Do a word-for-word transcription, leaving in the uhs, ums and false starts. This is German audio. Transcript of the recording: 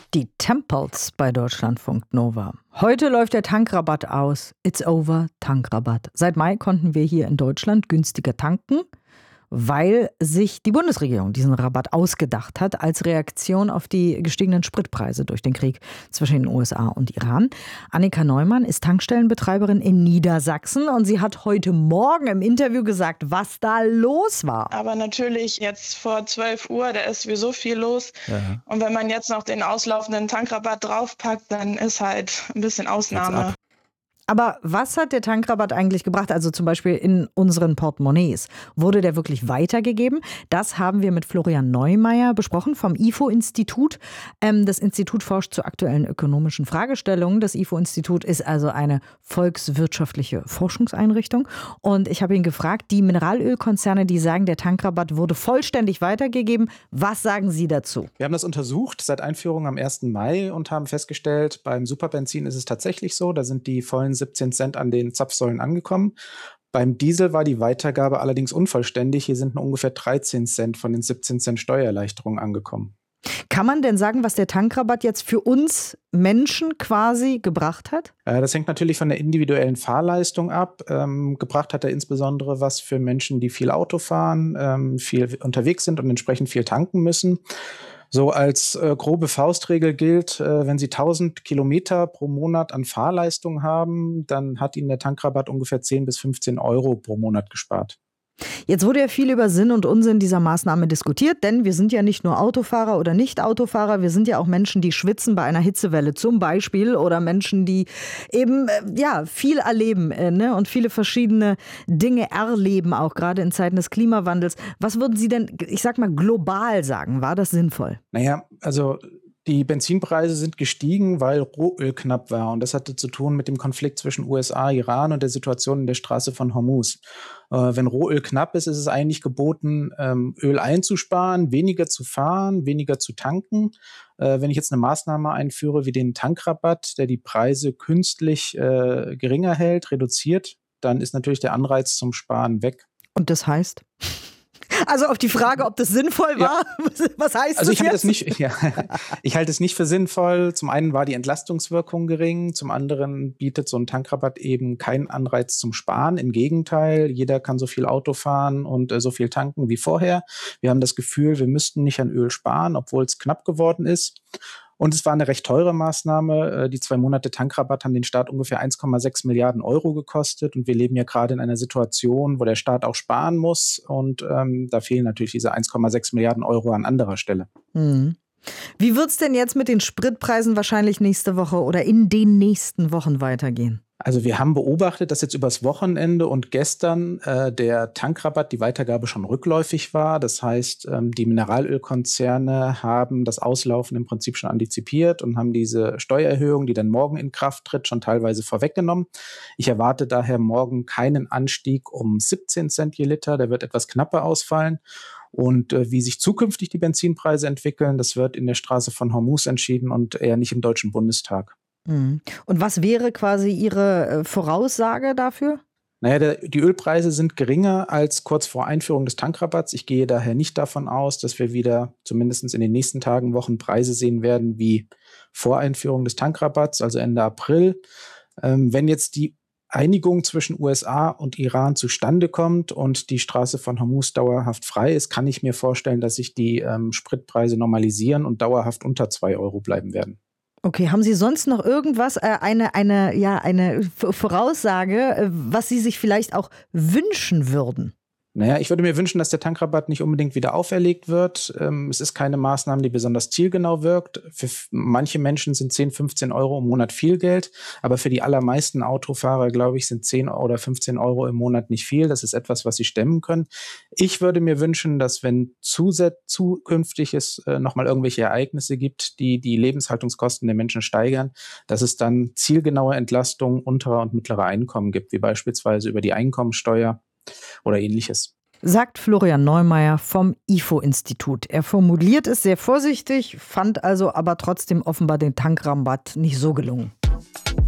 Die Tempels bei Deutschlandfunk Nova. Heute läuft der Tankrabatt aus. It's over, Tankrabatt. Seit Mai konnten wir hier in Deutschland günstiger tanken, weil sich die Bundesregierung diesen Rabatt ausgedacht hat als Reaktion auf die gestiegenen Spritpreise durch den Krieg zwischen den U S A und Iran. Annika Neumann ist Tankstellenbetreiberin in Niedersachsen und sie hat heute Morgen im Interview gesagt, was da los war. Aber natürlich jetzt vor zwölf Uhr, da ist sowieso viel los. Ja. Und wenn man jetzt noch den auslaufenden Tankrabatt draufpackt, dann ist halt ein bisschen Ausnahme. Aber was hat der Tankrabatt eigentlich gebracht? Also zum Beispiel in unseren Portemonnaies. Wurde der wirklich weitergegeben? Das haben wir mit Florian Neumeier besprochen vom I F O-Institut. Ähm, das Institut forscht zu aktuellen ökonomischen Fragestellungen. Das I F O-Institut ist also eine volkswirtschaftliche Forschungseinrichtung. Und ich habe ihn gefragt, die Mineralölkonzerne, die sagen, der Tankrabatt wurde vollständig weitergegeben. Was sagen Sie dazu? Wir haben das untersucht seit Einführung am ersten Mai und haben festgestellt, beim Superbenzin ist es tatsächlich so, da sind die vollen siebzehn Cent an den Zapfsäulen angekommen. Beim Diesel war die Weitergabe allerdings unvollständig. Hier sind nur ungefähr dreizehn Cent von den siebzehn Cent Steuererleichterung angekommen. Kann man denn sagen, was der Tankrabatt jetzt für uns Menschen quasi gebracht hat? Äh, das hängt natürlich von der individuellen Fahrleistung ab. Ähm, gebracht hat er insbesondere was für Menschen, die viel Auto fahren, ähm, viel unterwegs sind und entsprechend viel tanken müssen. So als äh, grobe Faustregel gilt, äh, wenn Sie tausend Kilometer pro Monat an Fahrleistung haben, dann hat Ihnen der Tankrabatt ungefähr zehn bis fünfzehn Euro pro Monat gespart. Jetzt wurde ja viel über Sinn und Unsinn dieser Maßnahme diskutiert, denn wir sind ja nicht nur Autofahrer oder Nicht-Autofahrer, wir sind ja auch Menschen, die schwitzen bei einer Hitzewelle zum Beispiel oder Menschen, die eben ja viel erleben äh, ne? und viele verschiedene Dinge erleben, auch gerade in Zeiten des Klimawandels. Was würden Sie denn, ich sag mal, global sagen? War das sinnvoll? Naja, also die Benzinpreise sind gestiegen, weil Rohöl knapp war. Und das hatte zu tun mit dem Konflikt zwischen U S A, Iran und der Situation in der Straße von Hormuz. Äh, wenn Rohöl knapp ist, ist es eigentlich geboten, ähm, Öl einzusparen, weniger zu fahren, weniger zu tanken. Äh, wenn ich jetzt eine Maßnahme einführe wie den Tankrabatt, der die Preise künstlich äh, geringer hält, reduziert, dann ist natürlich der Anreiz zum Sparen weg. Und das heißt? Also auf die Frage, ob das sinnvoll war, ja. Was heißt also das ich halte jetzt? Es nicht, ja, ich halte es nicht für sinnvoll. Zum einen war die Entlastungswirkung gering, zum anderen bietet so ein Tankrabatt eben keinen Anreiz zum Sparen. Im Gegenteil, jeder kann so viel Auto fahren und äh, so viel tanken wie vorher. Wir haben das Gefühl, wir müssten nicht an Öl sparen, obwohl es knapp geworden ist. Und es war eine recht teure Maßnahme. Die zwei Monate Tankrabatt haben den Staat ungefähr eins Komma sechs Milliarden Euro gekostet. Und wir leben ja gerade in einer Situation, wo der Staat auch sparen muss. Und ähm, da fehlen natürlich diese eins Komma sechs Milliarden Euro an anderer Stelle. Mhm. Wie wird es denn jetzt mit den Spritpreisen wahrscheinlich nächste Woche oder in den nächsten Wochen weitergehen? Also wir haben beobachtet, dass jetzt übers Wochenende und gestern äh, der Tankrabatt, die Weitergabe schon rückläufig war. Das heißt, ähm, die Mineralölkonzerne haben das Auslaufen im Prinzip schon antizipiert und haben diese Steuererhöhung, die dann morgen in Kraft tritt, schon teilweise vorweggenommen. Ich erwarte daher morgen keinen Anstieg um siebzehn Cent je Liter. Der wird etwas knapper ausfallen. Und äh, wie sich zukünftig die Benzinpreise entwickeln, das wird in der Straße von Hormuz entschieden und eher nicht im Deutschen Bundestag. Und was wäre quasi Ihre Voraussage dafür? Naja, der, die Ölpreise sind geringer als kurz vor Einführung des Tankrabatts. Ich gehe daher nicht davon aus, dass wir wieder zumindest in den nächsten Tagen, Wochen Preise sehen werden wie vor Einführung des Tankrabatts, also Ende April. Ähm, wenn jetzt die Einigung zwischen U S A und Iran zustande kommt und die Straße von Hormuz dauerhaft frei ist, kann ich mir vorstellen, dass sich die ähm, Spritpreise normalisieren und dauerhaft unter zwei Euro bleiben werden. Okay, haben Sie sonst noch irgendwas, äh, eine, eine, ja, eine Voraussage, äh, was Sie sich vielleicht auch wünschen würden? Naja, ich würde mir wünschen, dass der Tankrabatt nicht unbedingt wieder auferlegt wird. Ähm, es ist keine Maßnahme, die besonders zielgenau wirkt. Für manche Menschen sind zehn, fünfzehn Euro im Monat viel Geld. Aber für die allermeisten Autofahrer, glaube ich, sind zehn oder fünfzehn Euro im Monat nicht viel. Das ist etwas, was sie stemmen können. Ich würde mir wünschen, dass wenn zusä- zukünftig es äh, nochmal irgendwelche Ereignisse gibt, die die Lebenshaltungskosten der Menschen steigern, dass es dann zielgenaue Entlastungen unterer und mittlerer Einkommen gibt, wie beispielsweise über die Einkommensteuer oder ähnliches. Sagt Florian Neumeier vom I F O-Institut. Er formuliert es sehr vorsichtig, fand also aber trotzdem offenbar den Tankrabatt nicht so gelungen.